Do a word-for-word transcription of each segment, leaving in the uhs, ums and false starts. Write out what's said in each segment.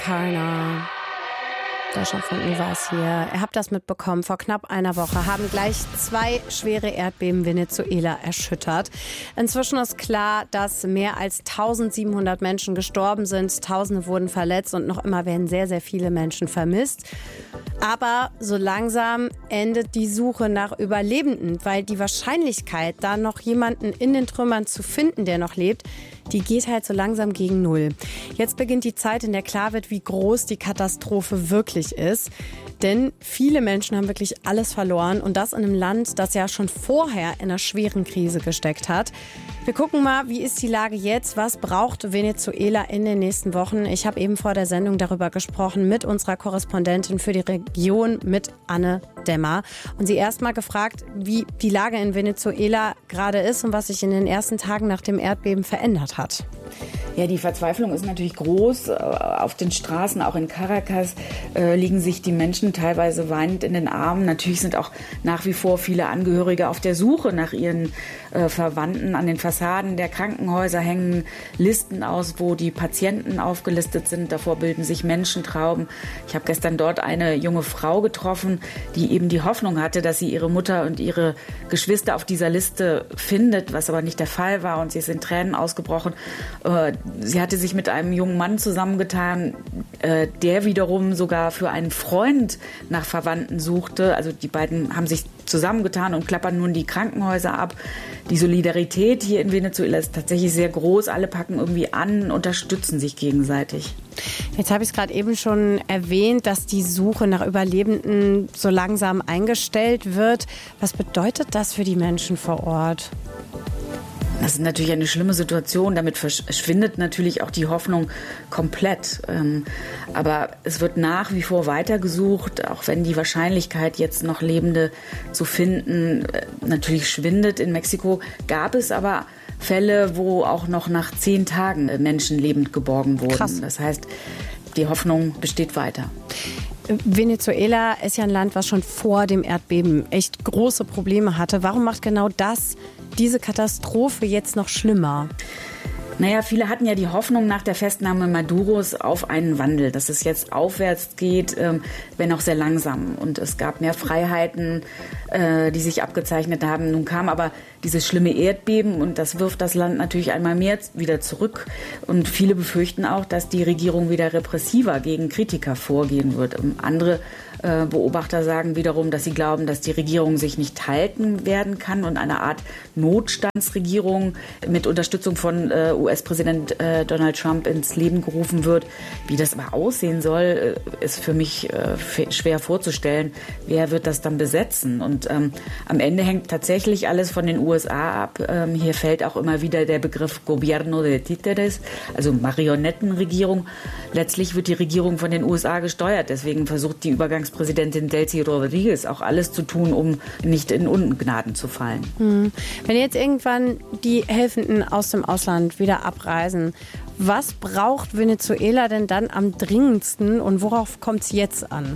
Keiner. Deutschland von Uwe ist hier. Ihr habt das mitbekommen. Vor knapp einer Woche haben gleich zwei schwere Erdbeben Venezuela erschüttert. Inzwischen ist klar, dass mehr als eintausendsiebenhundert Menschen gestorben sind. Tausende wurden verletzt und noch immer werden sehr, sehr viele Menschen vermisst. Aber so langsam endet die Suche nach Überlebenden, weil die Wahrscheinlichkeit, da noch jemanden in den Trümmern zu finden, der noch lebt, die geht halt so langsam gegen Null. Jetzt beginnt die Zeit, in der klar wird, wie groß die Katastrophe wirklich ist. Denn viele Menschen haben wirklich alles verloren und das in einem Land, das ja schon vorher in einer schweren Krise gesteckt hat. Wir gucken mal, wie ist die Lage jetzt? Was braucht Venezuela in den nächsten Wochen? Ich habe eben vor der Sendung darüber gesprochen mit unserer Korrespondentin für die Region, mit Anne Demmer. Und sie erst mal gefragt, wie die Lage in Venezuela gerade ist und was sich in den ersten Tagen nach dem Erdbeben verändert hat. Ja, die Verzweiflung ist natürlich groß. Auf den Straßen, auch in Caracas, äh, liegen sich die Menschen teilweise weinend in den Armen. Natürlich sind auch nach wie vor viele Angehörige auf der Suche nach ihren äh, Verwandten. An den Fassaden der Krankenhäuser hängen Listen aus, wo die Patienten aufgelistet sind. Davor bilden sich Menschentrauben. Ich habe gestern dort eine junge Frau getroffen, die eben die Hoffnung hatte, dass sie ihre Mutter und ihre Geschwister auf dieser Liste findet, was aber nicht der Fall war. Und sie ist in Tränen ausgebrochen. Äh, Sie hatte sich mit einem jungen Mann zusammengetan, äh, der wiederum sogar für einen Freund nach Verwandten suchte. Also die beiden haben sich zusammengetan und klappern nun die Krankenhäuser ab. Die Solidarität hier in Venezuela ist tatsächlich sehr groß. Alle packen irgendwie an, unterstützen sich gegenseitig. Jetzt habe ich es gerade eben schon erwähnt, dass die Suche nach Überlebenden so langsam eingestellt wird. Was bedeutet das für die Menschen vor Ort? Das ist natürlich eine schlimme Situation. Damit verschwindet natürlich auch die Hoffnung komplett. Aber es wird nach wie vor weitergesucht, auch wenn die Wahrscheinlichkeit, jetzt noch Lebende zu finden, natürlich schwindet. In Mexiko gab es aber Fälle, wo auch noch nach zehn Tagen Menschen lebend geborgen wurden. Krass. Das heißt, die Hoffnung besteht weiter. Venezuela ist ja ein Land, was schon vor dem Erdbeben echt große Probleme hatte. Warum macht genau das diese Katastrophe jetzt noch schlimmer? Naja, viele hatten ja die Hoffnung nach der Festnahme Maduros auf einen Wandel, dass es jetzt aufwärts geht, ähm, wenn auch sehr langsam. Und es gab mehr Freiheiten, äh, die sich abgezeichnet haben. Nun kam aber dieses schlimme Erdbeben und das wirft das Land natürlich einmal mehr wieder zurück. Und viele befürchten auch, dass die Regierung wieder repressiver gegen Kritiker vorgehen wird. Andere äh, Beobachter sagen wiederum, dass sie glauben, dass die Regierung sich nicht halten werden kann und eine Art Notstandsregierung mit Unterstützung von äh, U S-Präsident äh, Donald Trump ins Leben gerufen wird. Wie das aber aussehen soll, äh, ist für mich äh, f- schwer vorzustellen. Wer wird das dann besetzen? Und ähm, am Ende hängt tatsächlich alles von den U S A ab. Ähm, hier fällt auch immer wieder der Begriff Gobierno de Títeres, also Marionettenregierung. Letztlich wird die Regierung von den U S A gesteuert. Deswegen versucht die Übergangspräsidentin Delcy Rodriguez auch alles zu tun, um nicht in Ungnaden zu fallen. Hm. Wenn jetzt irgendwann die Helfenden aus dem Ausland wieder abreisen, was braucht Venezuela denn dann am dringendsten und worauf kommt es jetzt an?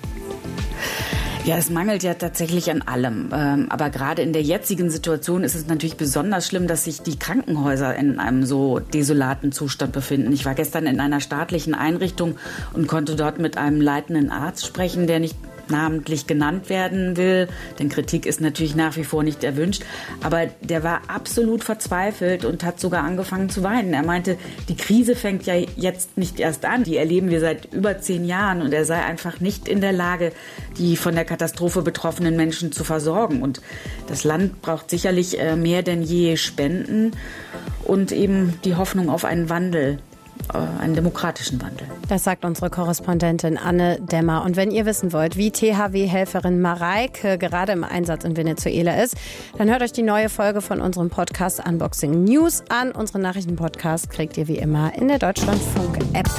Ja, es mangelt ja tatsächlich an allem. Aber gerade in der jetzigen Situation ist es natürlich besonders schlimm, dass sich die Krankenhäuser in einem so desolaten Zustand befinden. Ich war gestern in einer staatlichen Einrichtung und konnte dort mit einem leitenden Arzt sprechen, der nicht namentlich genannt werden will, denn Kritik ist natürlich nach wie vor nicht erwünscht, aber der war absolut verzweifelt und hat sogar angefangen zu weinen. Er meinte, die Krise fängt ja jetzt nicht erst an, die erleben wir seit über zehn Jahren und er sei einfach nicht in der Lage, die von der Katastrophe betroffenen Menschen zu versorgen. Und das Land braucht sicherlich mehr denn je Spenden und eben die Hoffnung auf einen Wandel. Einen demokratischen Wandel. Das sagt unsere Korrespondentin Anne Demmer. Und wenn ihr wissen wollt, wie T H W-Helferin Mareike gerade im Einsatz in Venezuela ist, dann hört euch die neue Folge von unserem Podcast Unboxing News an. Unseren Nachrichtenpodcast kriegt ihr wie immer in der Deutschlandfunk-App.